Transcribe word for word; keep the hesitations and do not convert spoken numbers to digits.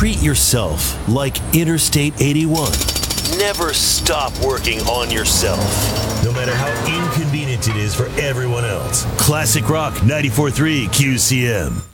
treat yourself like Interstate eighty-one. Never stop working on yourself, no matter how inconvenient it is for everyone else. Classic Rock ninety-four point three Q C M.